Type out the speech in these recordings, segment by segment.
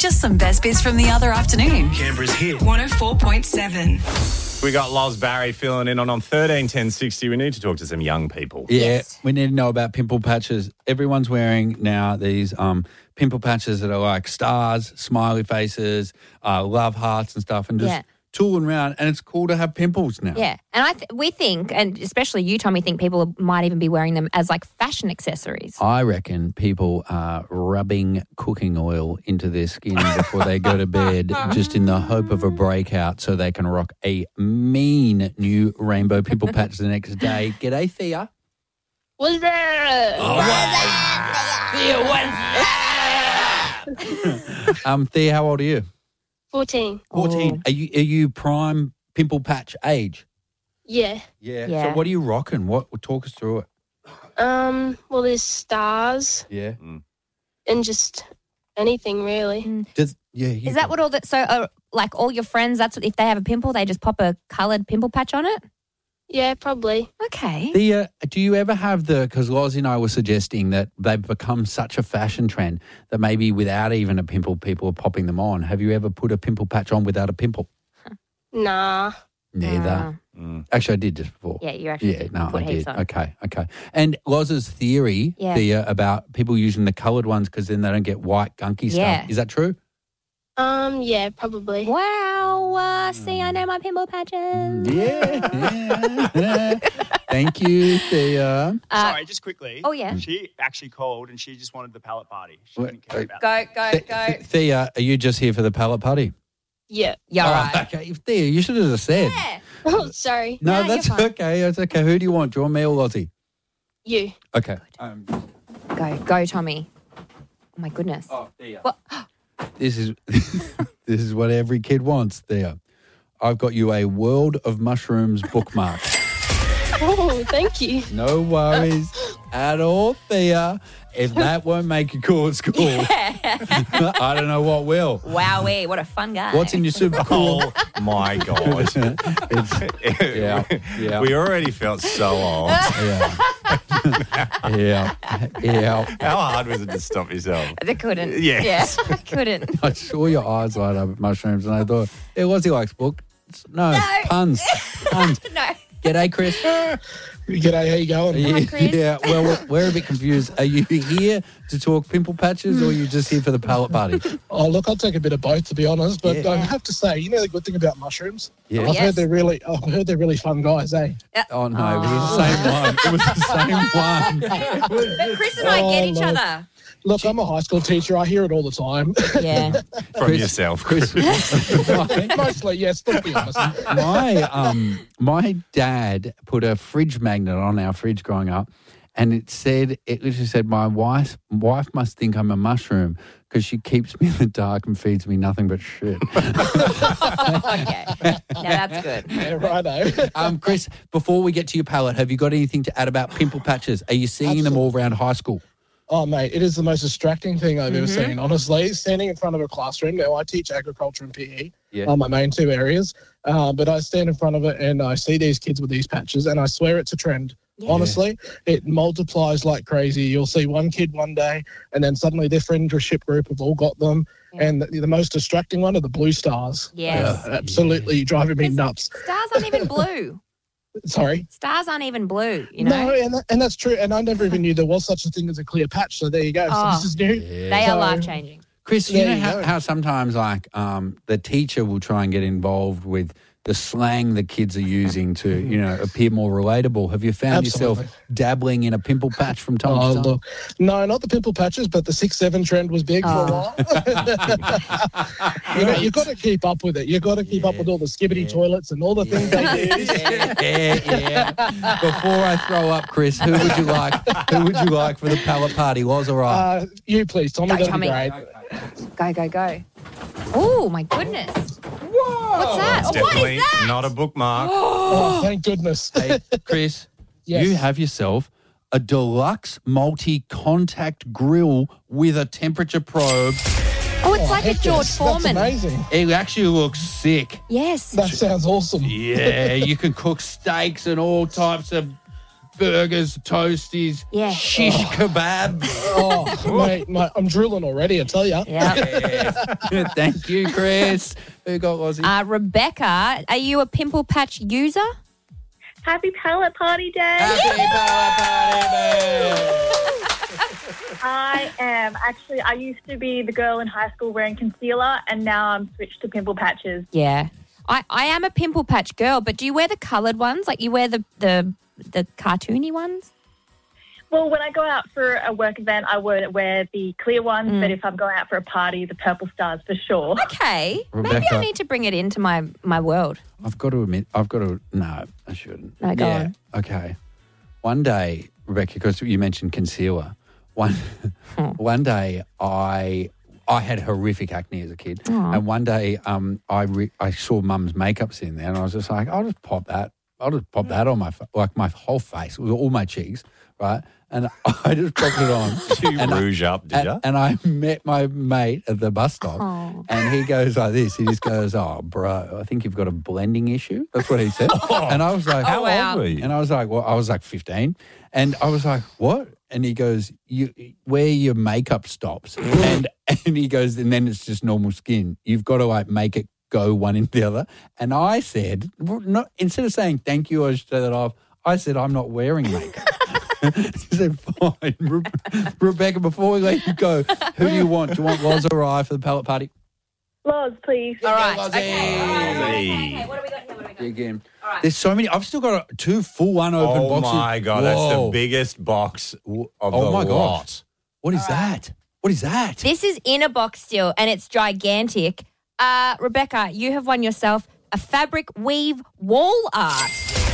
Just some best bits from the other afternoon. Canberra's hit. 104.7. We got Loz Barry filling in on 131060. We need to talk to some young people. Yeah, Yes. we need to know about pimple patches. Everyone's wearing now these pimple patches that are like stars, smiley faces, love hearts and stuff, and just Yeah. tooling around. And it's cool to have pimples now. Yeah, and we think, and especially you, Tommy, think people might even be wearing them as like fashion accessories. I reckon people are rubbing cooking oil into their skin before they go to bed just in the hope of a breakout so they can rock a mean new rainbow pimple patch the next day. G'day, Thea. What's that? Thea, how old are you? 14. 14. Are you prime pimple patch age? Yeah. Yeah. Yeah. So what are you rocking? Talk us through it. Well, there's stars Yeah. and just anything really. Is Is that what all that? So, like all your friends, that's what, if they have a pimple, they just pop a coloured pimple patch on it. Yeah, probably. Okay. Do you ever have because Loz and I were suggesting that they've become such a fashion trend that maybe without even a pimple, people are popping them on. Have you ever put a pimple patch on without a pimple? Nah. Neither. Actually, I did just before. Yeah, you actually Yeah, no, put I heaps did. on. Okay. And Loz's theory, Yeah. Thea, about people using the coloured ones because then they don't get white gunky Yeah. stuff. Is that true? Yeah, probably. Wow. See, I know my pimple patches. Yeah. Thank you, Thea. Sorry, just quickly. Oh, yeah. She actually called and she just wanted the pallet party. She didn't care about Go. Thea, are you just here for the pallet party? Yeah. Yeah, right. Okay. Thea, you should have just said. Yeah. Oh, sorry. No, No, that's you're fine. okay. That's okay. Who do you want? Do you want me or Lozzie? You. Okay. Go, Tommy. Oh, my goodness. Thea. What? This is this is what every kid wants, Thea. I've got you a World of Mushrooms bookmark. Oh, thank you. No worries at all, Thea. If that won't make you cool at school, I don't know what will. Wowee, what a fun guy. What's in your super cool? Oh, my God. Yeah. We already felt so old. Yeah. How hard was it to stop yourself? I couldn't. Yes. Yeah, I couldn't. I saw your eyes light up at mushrooms and I thought, Lozzie likes book. No, puns. No. G'day, Chris. G'day, how you going? Hi, Chris. Yeah, well, we're a bit confused. Are you here to talk pimple patches or are you just here for the pallet party? Oh, look, I'll take a bit of both, to be honest. But Yeah. I have to say, you know the good thing about mushrooms? Yeah. I've Yes. heard they're really fun guys, eh? Oh, no, it was the same one. It was the same one. But Chris and I get each Lord. other. Look, I'm a high school teacher. I hear it all the time. Yeah. From Chris- yourself. Chris, Mostly, yes, let's be honest. my dad put a fridge magnet on our fridge growing up, and it literally said, my wife must think I'm a mushroom because she keeps me in the dark and feeds me nothing but shit. Okay. Now that's good. Yeah, righto. Chris, before we get to your palette, have you got anything to add about pimple patches? Are you seeing them all around high school? Oh, mate, it is the most distracting thing I've ever seen, honestly. Standing in front of a classroom. Now, I teach agriculture and PE, my main two areas. But I stand in front of it and I see these kids with these patches and I swear it's a trend. Yeah. Honestly, it multiplies like crazy. You'll see one kid one day and then suddenly their friendship group have all got them. Yeah. And the most distracting one are the blue stars. Yes. Absolutely driving me nuts. Stars aren't even blue. Sorry. Stars aren't even blue, you know? No, and that's true. And I never even knew there was such a thing as a clear patch. So there you go. Oh. So this is new. They are life-changing. Chris, There you know you go. how sometimes the teacher will try and get involved with the slang that kids are using to, appear more relatable. Have you found yourself Absolutely. dabbling in a pimple patch from time Oh, to time? look. No, not the pimple patches, but the 6'7" trend was big for a while. You've got to keep up with it. You've got to keep up with all the skibbity toilets and all the things they use. Yeah. Before I throw up, Chris, who would you like? Who would you like for the pallet party? Was all right. You please, Tommy. Go, That'd Tommy. be great. Go. Oh, my goodness. Whoa. What's that? It's Oh, what definitely is that? not a bookmark. Oh, thank goodness. Hey, Chris, Yes. you have yourself a deluxe multi-contact grill with a temperature probe. Oh, it's like a heck George yes. Foreman. That's amazing. It actually looks sick. Yes. That sounds awesome. Yeah, you can cook steaks and all types of burgers, toasties, shish kebabs. Mate, I'm drooling already, I tell you. Yeah. Thank you, Chris. Who got Aussie? Rebecca, are you a pimple patch user? Happy palette party day. Happy palette party, I am. Actually, I used to be the girl in high school wearing concealer, and now I'm switched to pimple patches. Yeah. I am a pimple patch girl, but do you wear the coloured ones? Like you wear the cartoony ones? Well, when I go out for a work event, I would wear the clear ones, but if I'm going out for a party, the purple stars for sure. Okay. Rebecca. Maybe I need to bring it into my world. I've got to admit, no, I shouldn't. No, go on. Okay. One day, Rebecca, because you mentioned concealer, one day I had horrific acne as a kid. Aww. And one day I saw Mum's makeup's in there and I was just like, I'll just pop that on my whole face, all my cheeks, right? And I just popped it on. Did you rouge up, did you? And I met my mate at the bus stop and he goes like this. He just goes, "Oh, bro, I think you've got a blending issue." That's what he said. And I was like, How old were you? And I was like, well, I was like 15. And I was like, what? And he goes, where your makeup stops. and he goes, and then it's just normal skin. You've got to like make it go one into the other. And I said, instead of saying thank you, I should say that off, I said, I'm not wearing makeup. He said, fine. Rebecca, before we let you go, who do you want? Do you want Loz or I for the palette party? Loz, please. All right. Lozzie. Okay, what do we got here? Again. Right. There's so many. I've still got 2 full unopened boxes. Oh, my God. That's the biggest box of the lot. Gosh. What is that? What is that? This is in a box still, and it's gigantic. Rebecca, you have won yourself a fabric weave wall art.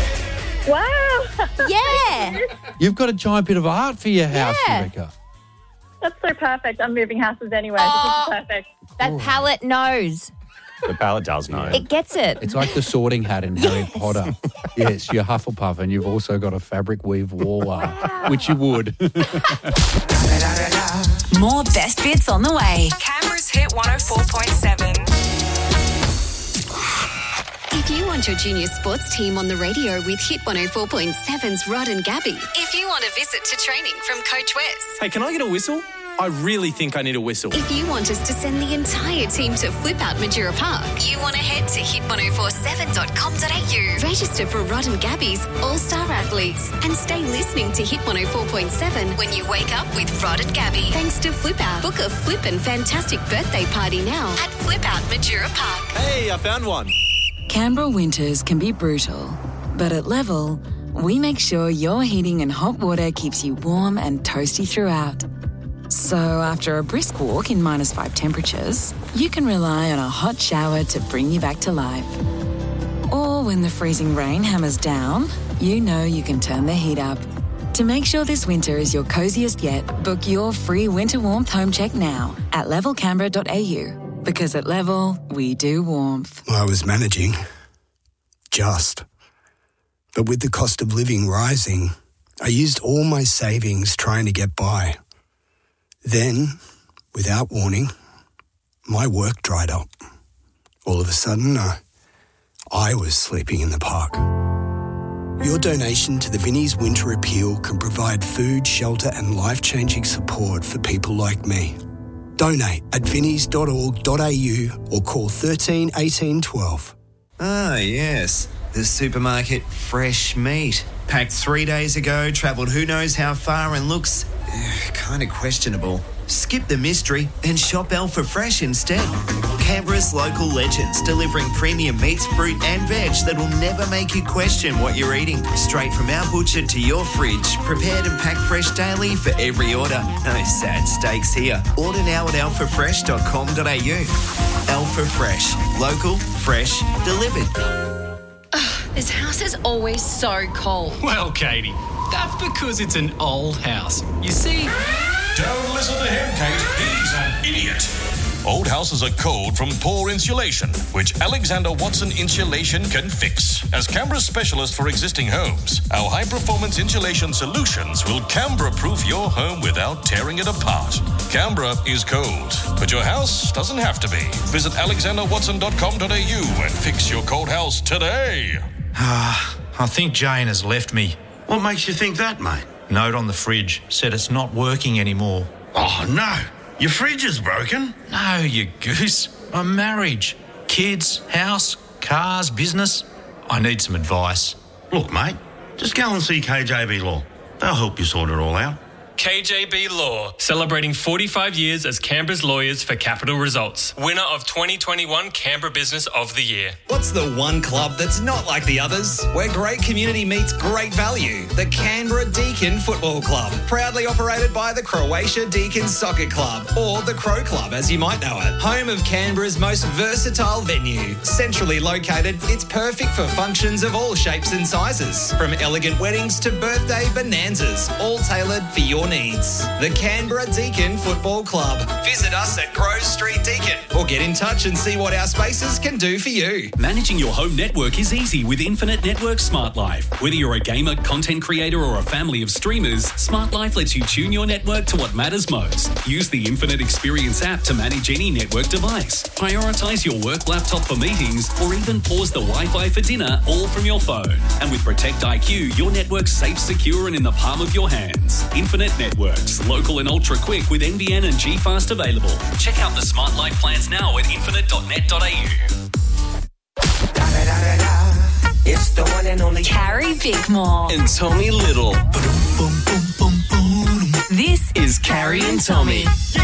Wow. Yeah. You've got a giant bit of art for your house, Rebecca. That's so perfect. I'm moving houses anyway. So this is perfect. That palette knows. The palette does know. It gets it. It's like the sorting hat in Harry Potter. Yes, you're Hufflepuff and you've also got a fabric weave wall art, which you would. More best bits on the way. Canberra's Hit 104.7. If you want your junior sports team on the radio with Hit 104.7's Rod and Gabby. If you want a visit to training from Coach Wes. Hey, can I get a whistle? I really think I need a whistle. If you want us to send the entire team to Flip Out Majura Park. You want to head to hit1047.com.au. Register for Rod and Gabby's All-Star Athletes. And stay listening to Hit 104.7 when you wake up with Rod and Gabby. Thanks to Flip Out. Book a flippin' fantastic birthday party now at Flip Out Majura Park. Hey, I found one. Canberra winters can be brutal, but at Level, we make sure your heating and hot water keeps you warm and toasty throughout. So after a brisk walk in -5 temperatures, you can rely on a hot shower to bring you back to life. Or when the freezing rain hammers down, you know you can turn the heat up. To make sure this winter is your coziest yet, book your free winter warmth home check now at levelcanberra.au. Because at Level, we do warmth. I was managing. But with the cost of living rising, I used all my savings trying to get by. Then, without warning, my work dried up. All of a sudden, I was sleeping in the park. Your donation to the Vinnie's Winter Appeal can provide food, shelter and life-changing support for people like me. Donate at vinnies.org.au or call 13 18 12. Ah, yes. The supermarket fresh meat. Packed 3 days ago, travelled who knows how far and looks kind of questionable. Skip the mystery and shop Alpha Fresh instead. Canberra's local legends delivering premium meats, fruit and veg that will never make you question what you're eating. Straight from our butcher to your fridge, prepared and packed fresh daily for every order. No sad steaks here. Order now at alphafresh.com.au. Alpha Fresh. Local, fresh, delivered. This house is always so cold. Well, Katie, that's because it's an old house. You see... Don't listen to him, Kate. He's an idiot. Old houses are cold from poor insulation, which Alexander Watson Insulation can fix. As Canberra's specialist for existing homes, our high-performance insulation solutions will Canberra-proof your home without tearing it apart. Canberra is cold, but your house doesn't have to be. Visit alexanderwatson.com.au and fix your cold house today. I think Jane has left me. What makes you think that, mate? Note on the fridge said it's not working anymore. Oh, no. Your fridge is broken? No, you goose. My marriage, kids, house, cars, business. I need some advice. Look, mate, just go and see KJB Law. They'll help you sort it all out. KJB Law, celebrating 45 years as Canberra's lawyers for capital results. Winner of 2021 Canberra Business of the Year. What's the one club that's not like the others? Where great community meets great value. The Canberra Deakin Football Club. Proudly operated by the Croatia Deakin Soccer Club, or the Crow Club as you might know it. Home of Canberra's most versatile venue. Centrally located, it's perfect for functions of all shapes and sizes. From elegant weddings to birthday bonanzas, all tailored for your needs. The Canberra Deakin Football Club. Visit us at Grove Street Deakin or get in touch and see what our spaces can do for you. Managing your home network is easy with Infinite Network Smart Life. Whether you're a gamer, content creator or a family of streamers, Smart Life lets you tune your network to what matters most. Use the Infinite Experience app to manage any network device. Prioritise your work laptop for meetings or even pause the Wi-Fi for dinner, all from your phone. And with Protect IQ, your network's safe, secure and in the palm of your hands. Infinite Networks, local and ultra quick with NBN and G-Fast available. Check out the Smart Life plans now at infinite.net.au. It's the one and only Carrie Bickmore And Tommy Little. This is Carrie and Tommy.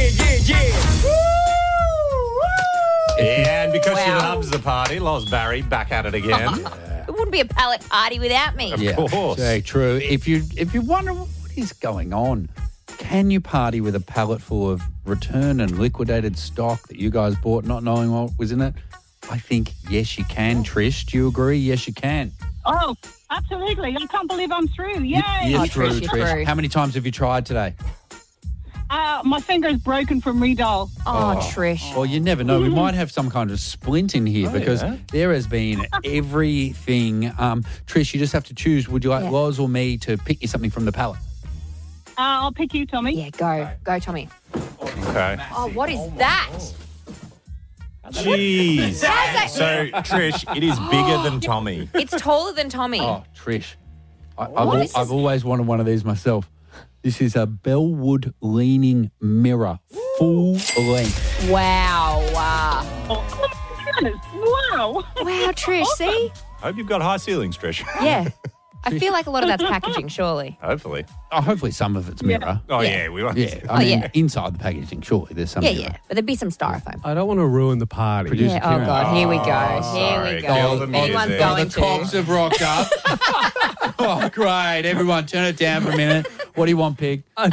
Yeah, and because she Wow. loves the party, Loz Barry back at it again. It wouldn't be a pallet party without me. Of course. So true. If you wonder what is going on, can you party with a pallet full of return and liquidated stock that you guys bought not knowing what was in it? I think, yes, you can, Trish. Do you agree? Yes, you can. Oh, absolutely. I can't believe I'm through. Yay. You're through, Trish. How many times have you tried today? My finger is broken from Redol. Trish. Well, you never know. We might have some kind of splint in here because yeah. there has been everything. Trish, you just have to choose. Would you like Loz or me to pick you something from the pallet? I'll pick you, Tommy. Yeah, go. Go, Tommy. Okay. Oh, what is that? Jeez. So, Trish, it is bigger than Tommy. It's taller than Tommy. Oh, Trish. What? I've always wanted one of these myself. This is a Bellwood leaning mirror, full length. Wow. Oh, my goodness. Wow. Wow, Trish, see? Hope you've got high ceilings, Trish. Yeah. I feel like a lot of that's packaging, surely. Hopefully. Oh, hopefully some of it's mirror. Oh, yeah, we want. Yeah, I mean, inside the packaging, surely there's some mirror. But there'd be some styrofoam. I don't want to ruin the party. Producer Yeah, oh, Kieran. God, here we go. sorry. Here we Kill go. the Anyone's music. going The to. cops have rocked up. Oh, great. Everyone, turn it down for a minute. What do you want, pig? Not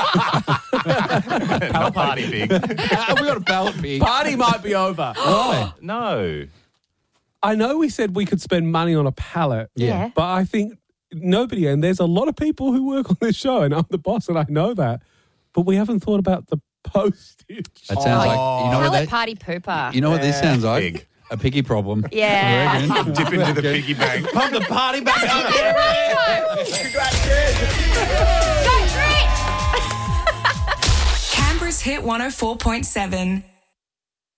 party big. We got a ballot pig. Party might be over. Oh, No. I know we said we could spend money on a pallet. Yeah. But I think nobody, and there's a lot of people who work on this show, and I'm the boss and I know that, but we haven't thought about the postage. That sounds like, you know what Pallet that, party pooper. you know what this sounds like? Pig. A piggy problem. Yeah. I reckon. Dip into the piggy bank. Pump the party back up. Congrats, Trish! Canberra's Hit 104.7.